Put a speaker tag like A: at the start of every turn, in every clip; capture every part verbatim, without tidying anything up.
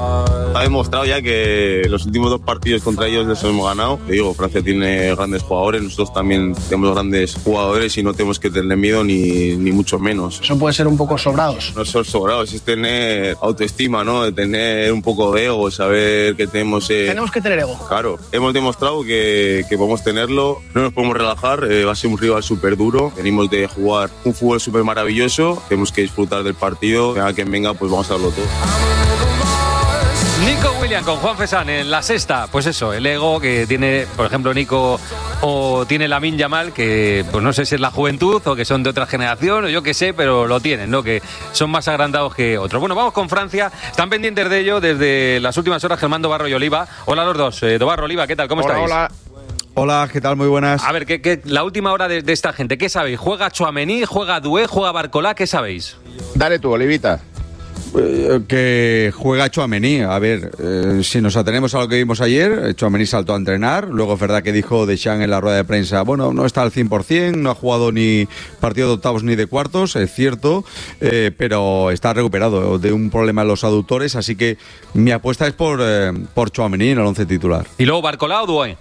A: Ha demostrado ya que los últimos dos partidos contra ellos los hemos ganado. Te digo, Francia tiene grandes jugadores, nosotros también tenemos grandes jugadores y no tenemos que tener miedo ni, ni mucho menos.
B: Eso puede ser un poco sobrados.
A: No ser sobrados, es tener autoestima, ¿no? De tener un poco de ego, saber que tenemos... Eh...
B: Tenemos que tener ego.
A: Claro, hemos demostrado que, que podemos tenerlo, no nos podemos relajar, eh, va a ser un rival súper duro, venimos de jugar un fútbol súper maravilloso, tenemos que disfrutar del partido, venga quien venga, pues vamos a darlo todo.
C: Nico Williams con Juan Fesán en la sexta. Pues eso, el ego que tiene, por ejemplo, Nico o tiene Lamine Yamal, que pues no sé si es la juventud o que son de otra generación o yo qué sé, pero lo tienen, ¿no? Que son más agrandados que otros. Bueno, vamos con Francia. Están pendientes de ello desde las últimas horas Germán Dobarro y Oliva. Hola a los dos. Eh, Dobarro, Oliva, ¿qué tal? ¿Cómo
D: hola,
C: estáis?
D: Hola.
E: Hola, ¿qué tal? Muy buenas.
C: A ver, ¿qué, qué, la última hora de, de esta gente, ¿qué sabéis? ¿Juega Tchouaméni? ¿Juega Doué? ¿Juega Barcola? ¿Qué sabéis?
D: Dale tú, Olivita.
E: Eh, que juega Tchouaméni. A ver, eh, si nos atenemos a lo que vimos ayer, Tchouaméni saltó a entrenar. Luego es verdad que dijo Deschamps en la rueda de prensa, bueno, no está al cien por ciento, no ha jugado ni partido de octavos ni de cuartos, es cierto, eh, pero está recuperado de un problema en los aductores, así que mi apuesta es por, eh, por Tchouaméni en el once titular.
C: ¿Y luego Barcola o Doué?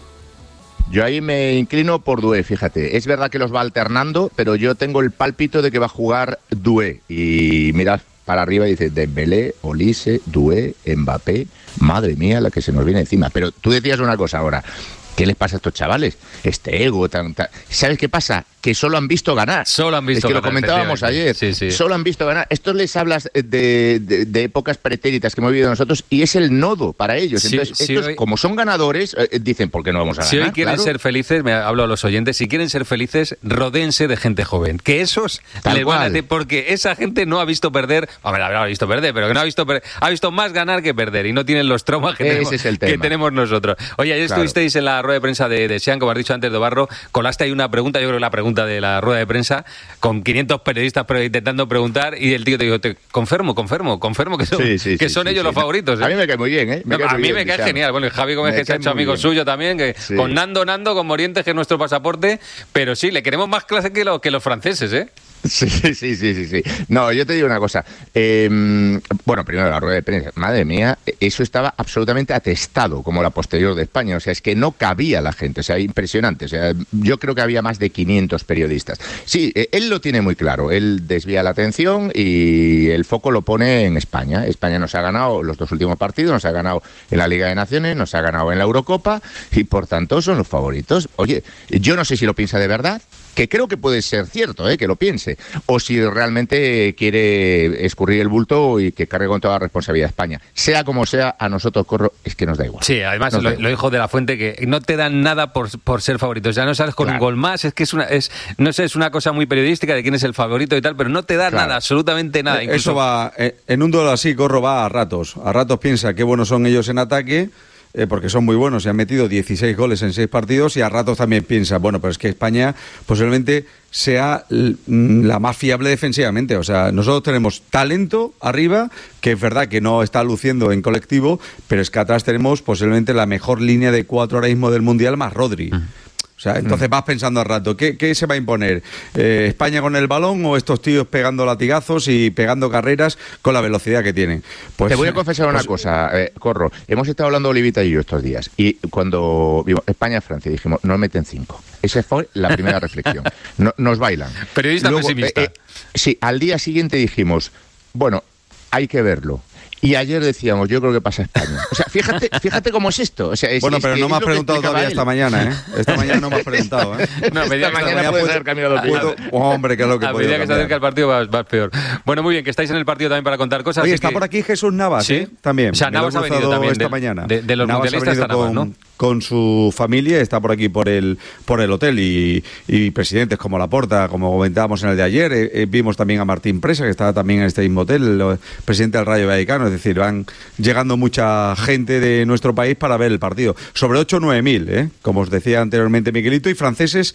D: Yo ahí me inclino por Doué, fíjate. Es verdad que los va alternando, pero yo tengo el pálpito de que va a jugar Doué. Y mirad para arriba y dice Dembélé, Olise, Doué, Mbappé. Madre mía, la que se nos viene encima. Pero tú decías una cosa ahora. ¿Qué les pasa a estos chavales? Este ego, tan, tan... ¿Sabes qué pasa? Que solo han visto ganar.
C: Solo han visto
D: es que
C: ganar.
D: Lo comentábamos ayer.
C: Sí, sí.
D: Solo han visto ganar. Estos les hablas de, de, de épocas pretéritas que hemos vivido nosotros y es el nodo para ellos.
C: Sí,
D: Entonces,
C: sí,
D: estos,
C: hoy...
D: como son ganadores, eh, dicen, ¿por qué no vamos a ganar?
C: Si hoy quieren
D: claro.
C: ser felices, me hablo a los oyentes, si quieren ser felices, rodéense de gente joven. Que esos
D: Tal
C: les
D: cual.
C: van a... Porque esa gente no ha visto perder, hombre, habrá visto perder, pero que no ha visto perder, ha visto más ganar que perder y no tienen los traumas que,
D: Ese
C: tenemos,
D: es el
C: que
D: tema.
C: tenemos nosotros. Oye, ayer
D: Claro.
C: estuvisteis en la rueda de prensa de, de Sean, como has dicho antes, Dobarro, colaste ahí una pregunta, yo creo que la pregunta de la rueda de prensa, con quinientos periodistas pero intentando preguntar y el tío te dijo, te confirmo, confirmo, confirmo que son,
D: Sí, sí,
C: que
D: sí,
C: son
D: sí,
C: ellos
D: sí.
C: los favoritos. ¿eh?
D: A mí me cae muy bien, ¿eh? Me
C: No,
D: cae
C: a
D: muy
C: mí
D: bien,
C: me cae
D: Cristiano.
C: genial. Bueno, y Javi Gómez,
D: Me
C: que se ha
D: cae
C: hecho
D: muy
C: amigo
D: bien.
C: suyo también, que
D: Sí.
C: con Nando Nando, con Morientes, que es nuestro pasaporte, pero sí, le queremos más clase que, lo, que los franceses, ¿eh?
D: Sí, sí, sí, sí, sí. No, yo te digo una cosa. Eh, bueno, primero la rueda de prensa. Madre mía, eso estaba absolutamente atestado, como la posterior de España. O sea, es que no cabía la gente. O sea, impresionante. O sea, yo creo que había más de quinientos periodistas. Sí, eh, él lo tiene muy claro. Él desvía la atención y el foco lo pone en España. España nos ha ganado los dos últimos partidos, nos ha ganado en la Liga de Naciones, nos ha ganado en la Eurocopa y, por tanto, son los favoritos. Oye, yo no sé si lo piensa de verdad, que creo que puede ser cierto, ¿eh? Que lo piense, o si realmente quiere escurrir el bulto y que cargue con toda la responsabilidad de España. Sea como sea, a nosotros, Corro, es que nos da igual.
C: Sí, además
D: Nos
C: lo,
D: da igual.
C: lo dijo de la Fuente, que no te dan nada por, por ser favoritos. Ya no sales con
D: Claro.
C: un gol más, es que es una, es, no sé, es una cosa muy periodística de quién es el favorito y tal, pero no te da
D: Claro.
C: nada, absolutamente nada. Incluso...
E: Eso va, eh, en un duelo así, Corro va a ratos. A ratos piensa qué buenos son ellos en ataque, eh, porque son muy buenos y han metido dieciséis goles en seis partidos, y a ratos también piensa, bueno, pero es que España posiblemente sea l- la más fiable defensivamente. O sea, nosotros tenemos talento arriba, que es verdad que no está luciendo en colectivo, pero es que atrás tenemos posiblemente la mejor línea de cuatro ahora mismo del Mundial, más Rodri.
C: Mm.
E: O sea, entonces vas pensando al rato, ¿qué, qué se va a imponer? Eh, ¿España con el balón o estos tíos pegando latigazos y pegando carreras con la velocidad que tienen? Pues,
D: Te voy a confesar una
E: pues,
D: cosa, eh, Corro. Hemos estado hablando Olivita y yo estos días, y cuando vimos España-Francia dijimos, nos meten cinco. Esa fue la primera reflexión. No, nos bailan.
C: Periodista
D: Luego,
C: pesimista.
D: eh, eh, sí, al día siguiente dijimos, bueno, hay que verlo. Y ayer decíamos, yo creo que pasa España. O sea, fíjate, fíjate cómo es esto. O sea, es,
E: Bueno,
D: es
E: pero
D: que
E: no
D: es
E: me has
D: lo que
E: preguntado
D: explicaba
E: todavía
D: él.
E: esta mañana, ¿eh? Esta mañana no me has preguntado, ¿eh?
C: No, a medida
D: Esta
C: que
D: mañana
C: está-
D: puede
E: puedo-
D: haber cambiado de
E: puedo-
D: opinión.
E: Hombre, que es lo que
C: a
E: puedo
C: medida que se
E: cambiar.
C: acerca el partido vas, vas peor. Bueno, muy bien, que estáis en el partido también para contar cosas.
E: Oye,
C: así
E: está
C: que-
E: por aquí Jesús Navas,
C: Sí.
E: ¿eh? También.
C: O sea,
E: Me lo
C: Navas
E: he
C: ha venido
E: cruzado
C: también
E: esta
C: de-
E: mañana.
C: de- de los
E: Navas ha
C: mundialistas
E: venido
C: está Navas,
E: con,
C: ¿no?
E: con su familia, está por aquí por el por el hotel, y, y presidentes como Laporta, como comentábamos en el de ayer. Eh, eh, vimos también a Martín Presa, que estaba también en este mismo hotel, el, el presidente del Rayo Vallecano. Es decir, van llegando mucha gente de nuestro país para ver el partido. Sobre ocho o nueve mil, ¿eh? Como os decía anteriormente Miguelito, y franceses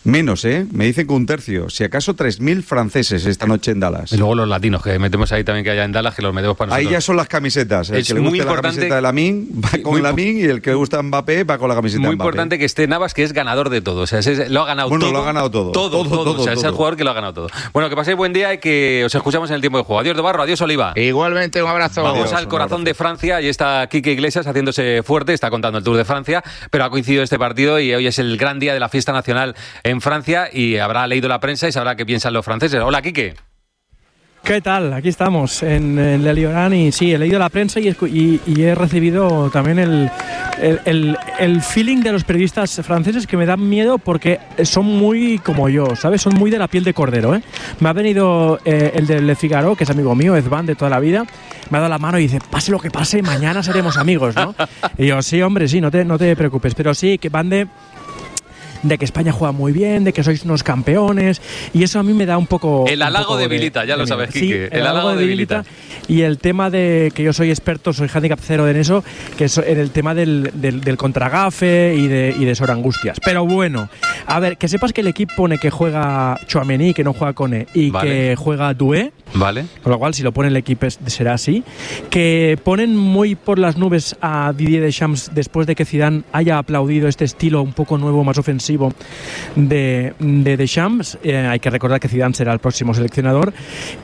E: Menos, ¿eh? Me dicen que un tercio. Si acaso tres mil franceses esta noche en Dallas.
C: Y luego los latinos, que metemos ahí también que haya en Dallas, que los metemos para nosotros.
E: Ahí ya son las camisetas. El
C: es
E: que le
C: muy
E: guste
C: importante,
E: la camiseta de Lamine va con Lamine y el que le gusta Mbappé va con la camiseta de
C: Muy
E: Mbappé.
C: importante que esté Navas, que es ganador de todo. O sea, ese, lo ha ganado
E: bueno,
C: todo.
E: lo ha ganado todo.
C: Todo, todo. todo, todo o sea, todo. Es el jugador que lo ha ganado todo. Bueno, que paséis buen día y que os escuchamos en el tiempo de juego. Adiós, de Barro. Adiós, Oliva.
D: Igualmente, un abrazo.
C: Vamos
D: Adiós,
C: al corazón de Francia. Ahí está Quique Iglesias haciéndose fuerte. Está contando el Tour de Francia. Pero ha coincidido este partido y hoy es el gran día de la fiesta nacional en Francia y habrá leído la prensa y sabrá qué piensan los franceses. Hola, Quique.
F: ¿Qué tal? Aquí estamos en, en Le Liorán y sí, he leído la prensa y, y, y he recibido también el, el, el, el feeling de los periodistas franceses que me dan miedo porque son muy como yo, ¿sabes? Son muy de la piel de cordero, ¿eh? Me ha venido eh, el de Le Figaro, que es amigo mío, Ezban de toda la vida, me ha dado la mano y dice, pase lo que pase, mañana seremos amigos, ¿no? Y yo, sí, hombre, sí, no te, no te preocupes, pero sí, que van de... de que España juega muy bien, de que sois unos campeones, y eso a mí me da un poco...
C: El halago debilita, ya lo sabes, Quique. El halago debilita.
F: Y el tema de que yo soy experto, soy handicap cero en eso, que es en el tema del, del, del contragafe y de, y de Sorangustias. Pero bueno, a ver, que sepas que el equipo pone que juega Tchouaméni, que no juega Koné, y vale. que juega Doué.
C: Vale.
F: Con lo cual, si lo pone el equipo será así. Que ponen muy por las nubes a Didier Deschamps después de que Zidane haya aplaudido este estilo un poco nuevo, más ofensivo de, de Deschamps. Eh, hay que recordar que Zidane será el próximo seleccionador.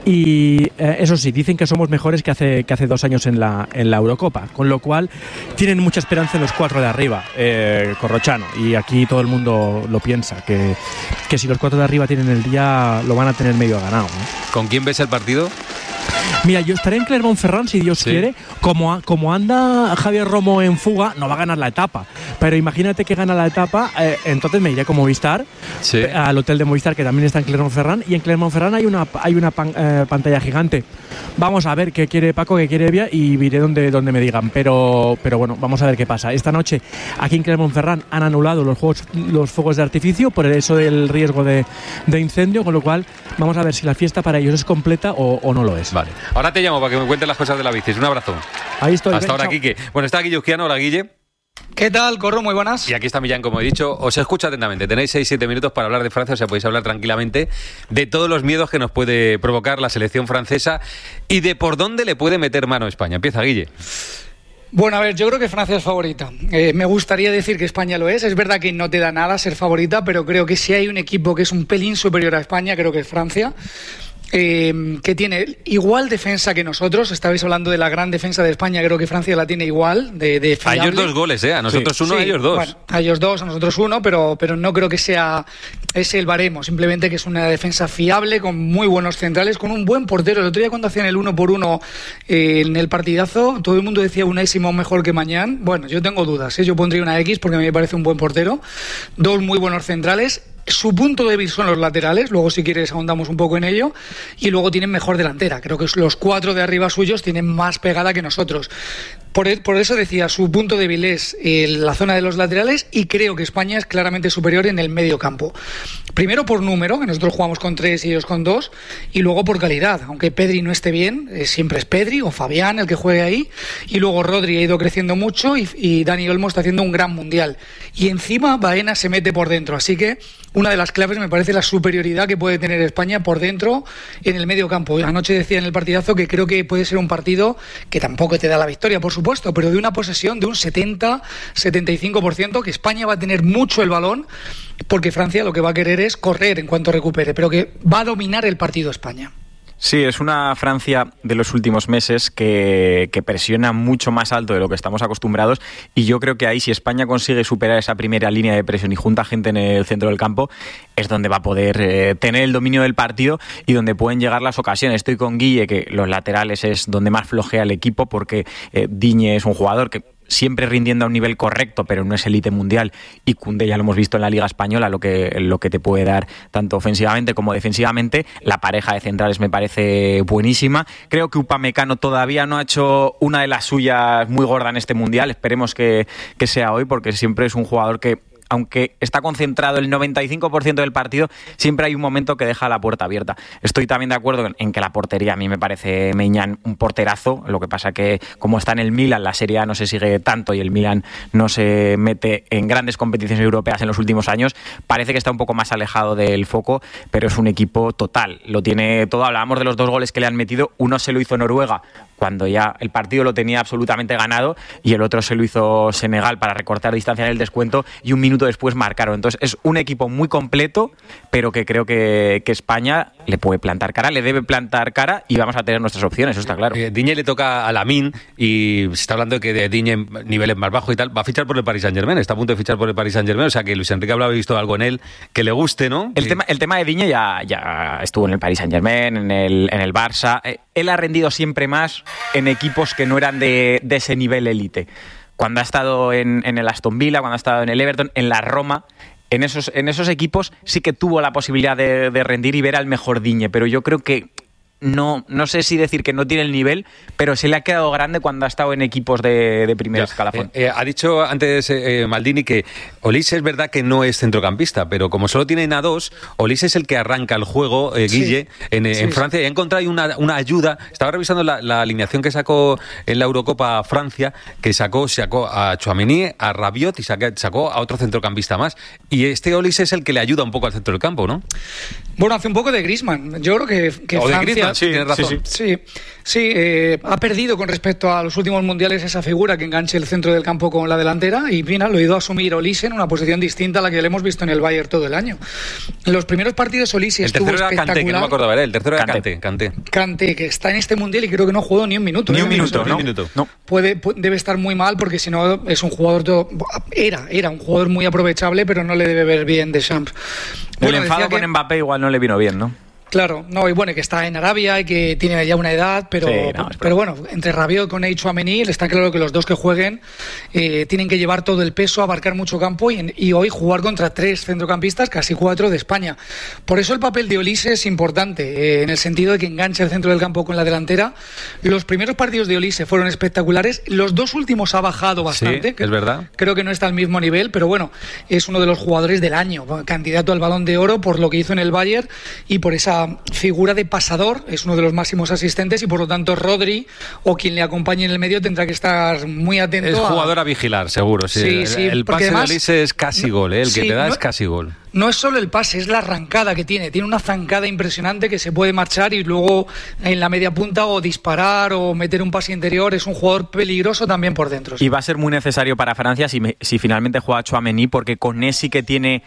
F: Y eh, eso sí, dicen que somos mejores que hace, que hace dos años en la, en la Eurocopa. Con lo cual, tienen mucha esperanza en los cuatro de arriba, eh, Corrochano. Y aquí todo el mundo lo piensa, que, que si los cuatro de arriba tienen el día, lo van a tener medio ganado, ¿no?
C: ¿Con quién ves el partido?
F: Mira, yo estaré en Clermont-Ferrand si Dios sí. quiere. Como, como anda Javier Romo en fuga, no va a ganar la etapa. Pero imagínate que gana la etapa, eh, entonces me iré con Movistar,
C: sí.
F: al hotel de Movistar, que también está en Clermont-Ferrand. Y en Clermont-Ferrand hay una, hay una pan, eh, pantalla gigante. Vamos a ver qué quiere Paco, qué quiere Evia y iré donde, donde me digan. Pero, pero bueno, vamos a ver qué pasa. Esta noche, aquí en Clermont-Ferrand, han anulado los, juegos, los fuegos de artificio por eso del riesgo de, de incendio. Con lo cual, vamos a ver si la fiesta para ellos es completa o, o no lo es.
C: Vale. Ahora te llamo para que me cuentes las cosas de la bici. Un abrazo.
F: Ahí estoy.
C: Hasta
F: ven,
C: ahora,
F: chao.
C: Quique. Bueno, está Guille Uzquiano. Hola, Guille.
G: ¿Qué tal, Corro? Muy buenas.
C: Y aquí está Millán, como he dicho. Os escucho atentamente. Tenéis seis siete minutos para hablar de Francia, o sea, podéis hablar tranquilamente de todos los miedos que nos puede provocar la selección francesa y de por dónde le puede meter mano España. Empieza, Guille.
G: Bueno, a ver, yo creo que Francia es favorita. Eh, me gustaría decir que España lo es. Es verdad que no te da nada ser favorita, pero creo que si hay un equipo que es un pelín superior a España, creo que es Francia. Eh, que tiene igual defensa que nosotros. Estabais hablando de la gran defensa de España. Creo que Francia la tiene igual de, de fiable.
C: A ellos dos goles, ¿eh? A nosotros sí. uno, sí, a ellos dos.
G: Bueno, a ellos dos, a nosotros uno, pero, pero no creo que sea ese el baremo. Simplemente que es una defensa fiable, con muy buenos centrales, con un buen portero. El otro día cuando hacían el uno por uno eh, en el partidazo, todo el mundo decía Unai Simón mejor que Mañán. Bueno, yo tengo dudas, ¿eh? Yo pondría una X porque me parece un buen portero. Dos muy buenos centrales. Su punto débil son los laterales, luego si quieres ahondamos un poco en ello, y luego tienen mejor delantera. Creo que los cuatro de arriba suyos tienen más pegada que nosotros. Por, por eso decía, su punto débil es eh, la zona de los laterales, y creo que España es claramente superior en el medio campo. Primero por número, que nosotros jugamos con tres y ellos con dos, y luego por calidad. Aunque Pedri no esté bien, eh, siempre es Pedri o Fabián el que juegue ahí, y luego Rodri ha ido creciendo mucho y, y Dani Olmo está haciendo un gran mundial. Y encima Baena se mete por dentro, así que una de las claves me parece la superioridad que puede tener España por dentro en el medio campo. Anoche decía en el partidazo que creo que puede ser un partido que tampoco te da la victoria, por supuesto, pero de una posesión de un setenta a setenta y cinco por ciento, que España va a tener mucho el balón, porque Francia lo que va a querer es correr en cuanto recupere, pero que va a dominar el partido España.
H: Sí, es una Francia de los últimos meses que, que presiona mucho más alto de lo que estamos acostumbrados, y yo creo que ahí, si España consigue superar esa primera línea de presión y junta gente en el centro del campo, es donde va a poder eh, tener el dominio del partido y donde pueden llegar las ocasiones. Estoy con Guille, que los laterales es donde más flojea el equipo, porque eh, Digne es un jugador que siempre rindiendo a un nivel correcto, pero no es élite mundial, y Koundé ya lo hemos visto en la Liga Española, lo que, lo que te puede dar tanto ofensivamente como defensivamente. La pareja de centrales me parece buenísima. Creo que Upamecano todavía no ha hecho una de las suyas muy gorda en este mundial. Esperemos que, que sea hoy, porque siempre es un jugador que aunque está concentrado el noventa y cinco por ciento del partido, siempre hay un momento que deja la puerta abierta. Estoy también de acuerdo en que la portería, a mí me parece Maignan un porterazo, lo que pasa que como está en el Milan, la Serie A no se sigue tanto y el Milan no se mete en grandes competiciones europeas en los últimos años, parece que está un poco más alejado del foco, pero es un equipo total, lo tiene todo. Hablábamos de los dos goles que le han metido, uno se lo hizo Noruega cuando ya el partido lo tenía absolutamente ganado y el otro se lo hizo Senegal para recortar distancia en el descuento y un minuto después marcaron. Entonces es un equipo muy completo, pero que creo que, que España le puede plantar cara, le debe plantar cara y vamos a tener nuestras opciones, eso está claro.
C: Eh, Digne le toca a Lamine y se está hablando de que de Digne en niveles más bajos y tal, va a fichar por el Paris Saint-Germain, está a punto de fichar por el Paris Saint-Germain, o sea que Luis Enrique habrá visto algo en él que le guste, ¿no?
H: El,
C: que...
H: tema, el tema de Digne ya, ya estuvo en el Paris Saint-Germain, en el, en el Barça. Eh, él ha rendido siempre más en equipos que no eran de, de ese nivel élite. Cuando ha estado en, en el Aston Villa, cuando ha estado en el Everton, en la Roma, en esos, en esos equipos sí que tuvo la posibilidad de, de rendir y ver al mejor Digne, pero yo creo que no, no sé si decir que no tiene el nivel, pero se le ha quedado grande cuando ha estado en equipos de, de primer ya, escalafón.
C: Eh, eh, ha dicho antes eh, Maldini que Olise es verdad que no es centrocampista, pero como solo tienen a dos, Olise es el que arranca el juego, eh, Guille, sí. en, sí, en Francia, sí. Y ha encontrado ahí una, una ayuda. Estaba revisando la, la alineación que sacó en la Eurocopa Francia, que sacó, sacó a Tchouaméni, a Rabiot y sacó, sacó a otro centrocampista más. Y este Olise es el que le ayuda un poco al centro del campo, ¿no?
G: Bueno, hace un poco de Griezmann. Yo creo que, que
C: o
G: Francia...
C: de Griezmann, sí, tienes razón.
G: Sí, sí, sí, sí eh, ha perdido con respecto a los últimos mundiales esa figura que enganche el centro del campo con la delantera y mira, lo ha ido a asumir Olise en una posición distinta a la que le hemos visto en el Bayern todo el año. En los primeros partidos Olise estuvo espectacular.
C: El tercero era Kanté, que no me acordaba, ¿eh? El tercero era Kanté. Kanté.
G: Kanté, que está en este mundial y creo que no jugó ni un minuto.
H: Ni
G: ¿eh?
H: un minuto,
G: no.
H: Ni un minuto. No.
G: Puede, puede, debe estar muy mal porque si no es un jugador... Todo, era, era un jugador muy aprovechable, pero no le debe ver bien Deschamps.
H: Bueno, el enfado con que... Mbappé igual no le vino bien, ¿no?
G: Claro, no, y bueno, que está en Arabia y que tiene ya una edad, pero, sí, no, pero bueno, entre Rabiot con Tchouaméni está claro que los dos que jueguen eh, tienen que llevar todo el peso, abarcar mucho campo y, y hoy jugar contra tres centrocampistas, casi cuatro de España. Por eso el papel de Olise es importante, eh, en el sentido de que engancha el centro del campo con la delantera. Los primeros partidos de Olise fueron espectaculares, los dos últimos ha bajado bastante.
C: Sí, es verdad.
G: Creo que no está al mismo nivel, pero bueno, es uno de los jugadores del año, candidato al Balón de Oro por lo que hizo en el Bayern y por esa figura de pasador, es uno de los máximos asistentes y por lo tanto Rodri o quien le acompañe en el medio tendrá que estar muy atento.
C: Es jugador a, a vigilar, seguro. Sí,
G: sí, sí,
C: el pase además, de Olise es casi gol, ¿eh? El sí, que te da no, es casi gol.
G: No es solo el pase, es la arrancada que tiene. Tiene una zancada impresionante que se puede marchar y luego en la media punta o disparar o meter un pase interior. Es un jugador peligroso también por dentro. Sí.
H: Y va a ser muy necesario para Francia si, me, si finalmente juega Tchouaméni, porque con Messi que tiene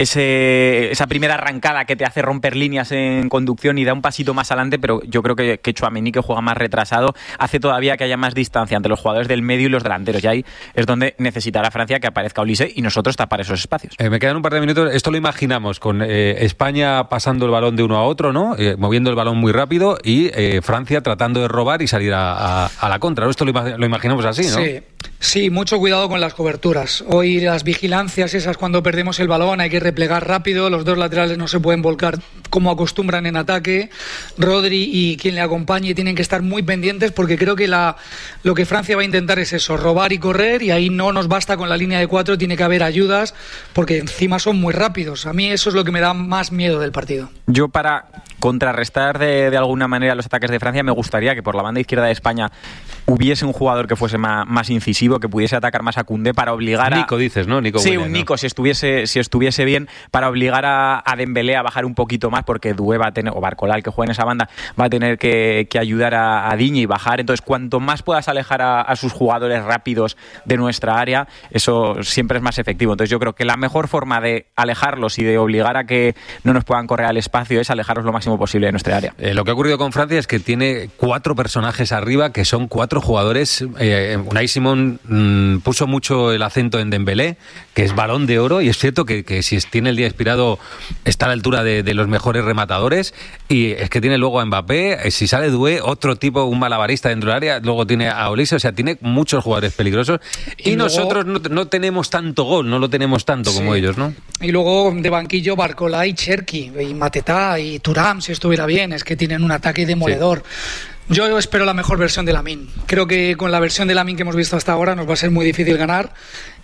H: ese, esa primera arrancada que te hace romper líneas en conducción y da un pasito más adelante, pero yo creo que, que Tchouaméni, que juega más retrasado, hace todavía que haya más distancia entre los jugadores del medio y los delanteros. Y ahí es donde necesitará Francia que aparezca Olise y nosotros tapar esos espacios.
C: Eh, me quedan un par de minutos. Esto lo imaginamos con eh, España pasando el balón de uno a otro, ¿no? Eh, moviendo el balón muy rápido y eh, Francia tratando de robar y salir a, a, a la contra, ¿no? Esto lo, lo imaginamos así, ¿no?
G: Sí. Sí, mucho cuidado con las coberturas. Hoy las vigilancias esas cuando perdemos el balón hay que replegar rápido, los dos laterales no se pueden volcar como acostumbran en ataque. Rodri y quien le acompañe tienen que estar muy pendientes porque creo que la, lo que Francia va a intentar es eso, robar y correr, y ahí no nos basta con la línea de cuatro, tiene que haber ayudas porque encima son muy rápidos. A mí eso es lo que me da más miedo del partido.
H: Yo para contrarrestar de, de alguna manera los ataques de Francia me gustaría que por la banda izquierda de España hubiese un jugador que fuese más, más incisivo, que pudiese atacar más a Koundé para obligar a...
C: Nico dices, ¿no? Nico
H: sí,
C: Williams,
H: un Nico,
C: ¿no?
H: si estuviese si estuviese bien, para obligar a, a Dembélé a bajar un poquito más, porque Doué va a tener, o Barcola, que juega en esa banda, va a tener que, que ayudar a, a Digne y bajar. Entonces, cuanto más puedas alejar a, a sus jugadores rápidos de nuestra área, eso siempre es más efectivo. Entonces, yo creo que la mejor forma de alejarlos y de obligar a que no nos puedan correr al espacio es alejarlos lo máximo posible de nuestra área.
C: Eh, lo que ha ocurrido con Francia es que tiene cuatro personajes arriba que son cuatro jugadores. Eh, Unai Simón mmm, puso mucho el acento en Dembélé, que es Balón de Oro, y es cierto que, que si tiene el día inspirado está a la altura de, de los mejores rematadores, y es que tiene luego a Mbappé, eh, si sale Doué, otro tipo, un malabarista dentro del área, luego tiene a Olise, o sea, tiene muchos jugadores peligrosos, y, y luego, nosotros no, no tenemos tanto gol, no lo tenemos tanto sí. como ellos, ¿no?
G: Y luego de banquillo Barcola y Cherki, y Matetá y Thuram, si estuviera bien, es que tienen un ataque demoledor. Sí. Yo espero la mejor versión de Lamine. Creo que con la versión de Lamine que hemos visto hasta ahora nos va a ser muy difícil ganar.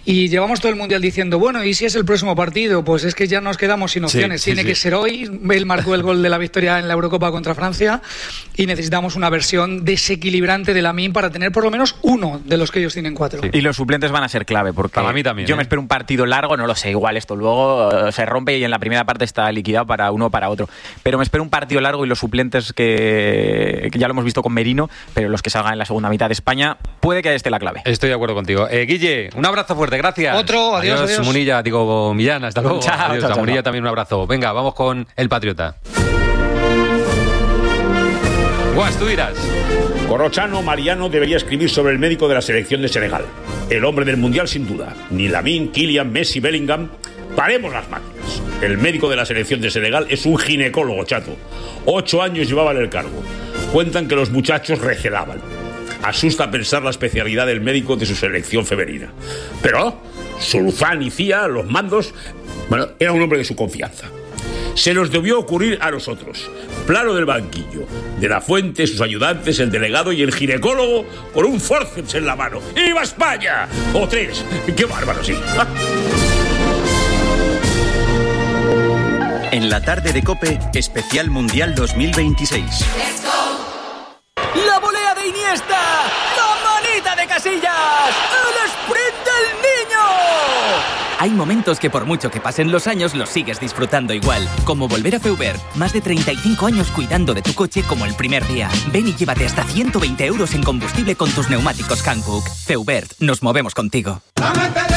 G: Y llevamos todo el Mundial diciendo, bueno, ¿y si es el próximo partido? Pues es que ya nos quedamos sin opciones. Sí, sí, Tiene sí. que ser hoy. Él marcó el gol de la victoria en la Eurocopa contra Francia y necesitamos una versión desequilibrante de Lamine para tener por lo menos uno de los que ellos tienen cuatro.
H: Sí. Y los suplentes van a ser clave porque
C: para mí también,
H: yo
C: ¿eh?
H: me espero un partido largo, no lo sé, igual esto luego uh, se rompe y en la primera parte está liquidado para uno o para otro. Pero me espero un partido largo y los suplentes que, que ya lo hemos visto con Merino, pero los que salgan en la segunda mitad de España, puede que esté la clave.
C: Estoy de acuerdo contigo. Eh, Guille, un abrazo fuerte, gracias.
G: Otro, adiós, adiós.
C: adiós. Munilla, digo Millán, hasta luego.
H: Chao,
C: adiós,
H: chao,
C: a
H: chao,
C: Munilla
H: chao.
C: también un abrazo. Venga, vamos con el Patriota. Guas, tú dirás.
I: Corrochano Mariano debería escribir sobre el médico de la selección de Senegal. El hombre del Mundial sin duda. Ni Lamine, Kylian, Messi, Bellingham. Paremos las máquinas. El médico de la selección de Senegal es un ginecólogo, chato. Ocho años llevaba en el cargo. Cuentan que los muchachos recelaban. Asusta pensar la especialidad del médico de su selección femenina. Pero Sulfán y Cía, los mandos, bueno, era un hombre de su confianza. Se nos debió ocurrir a nosotros. Plano del banquillo. De la Fuente, sus ayudantes, el delegado y el ginecólogo con un forceps en la mano. ¡Viva España! O tres. ¡Qué bárbaro, sí!
J: En la tarde de COPE, especial Mundial dos mil veintiséis.
K: ¡La volea de Iniesta! ¡La manita de Casillas! ¡El sprint del niño! Hay momentos que por mucho que pasen los años los sigues disfrutando igual. Como volver a Feubert. Más de treinta y cinco años cuidando de tu coche como el primer día. Ven y llévate hasta ciento veinte euros en combustible con tus neumáticos Hankook. Feubert, nos movemos contigo.